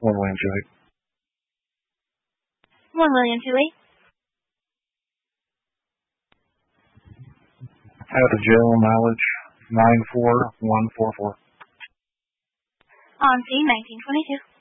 1 William 28. 1 William 28. Out of jail mileage 94144. On scene 1922.